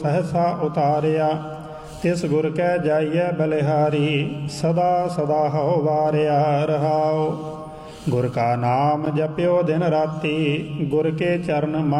सहसा उतारिया। तिस गुर कै जाइए बलिहारी, सदा सदा हौ वारिया रहाओ। गुर का नाम जप्यो दिन राती, गुर के चरण